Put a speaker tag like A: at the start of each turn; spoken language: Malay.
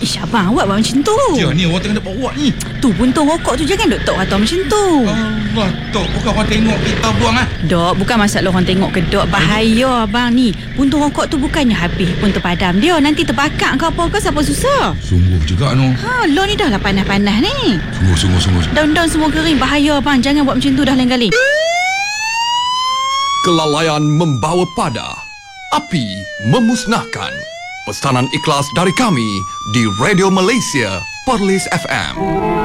A: Ish, abang, awak buat macam tu.
B: Ya, ni awak tengah nak buat ni.
A: Tu puntung rokok tu jangan duk tok atau macam tu.
B: Allah, Tok, bukan orang tengok kita buang ah.
A: Dok, bukan masalah orang tengok ke dok. Bahaya abang ni. Puntung rokok tu bukannya habis pun terpadam dia. Nanti terbakar ke apa ke, siapa susah.
B: Sungguh juga no.
A: Lo ni dah lah panas-panas ni.
B: Sungguh.
A: Daun-daun semua kering. Bahaya abang. Jangan buat macam tu dah lain kali.
C: Kelalaian membawa pada, api memusnahkan. Pesanan ikhlas dari kami di Radio Malaysia, Perlis FM.